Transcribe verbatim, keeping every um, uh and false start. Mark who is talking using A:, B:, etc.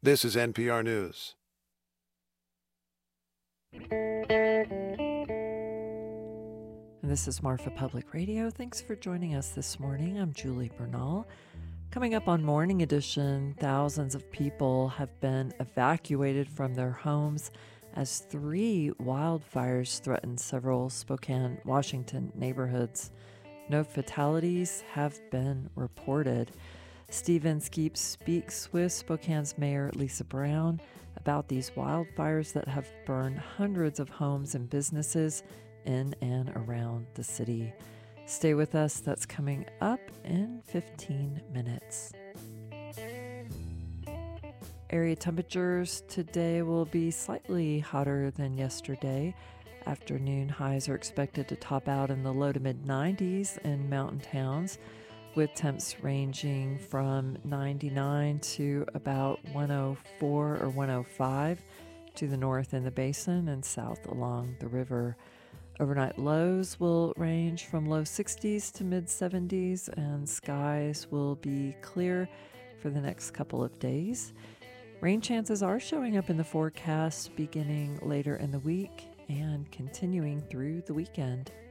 A: This is N P R News.
B: And this is Marfa Public Radio. Thanks for joining us this morning. I'm Julie Bernal. Coming up on Morning Edition, thousands of people have been evacuated from their homes as three wildfires threaten several Spokane, Washington neighborhoods. No fatalities have been reported. Stephen Skeep speaks with Spokane's Mayor Lisa Brown about these wildfires that have burned hundreds of homes and businesses in and around the city. Stay with us. That's coming up in fifteen minutes. Area temperatures today will be slightly hotter than yesterday. Afternoon highs are expected to top out in the low to mid nineties in mountain towns, with temps ranging from ninety-nine to about one oh four or one oh five to the north in the basin and south along the river. Overnight lows will range from low sixties to mid seventies, and skies will be clear for the next couple of days. Rain chances are showing up in the forecast beginning later in the week and continuing through the weekend.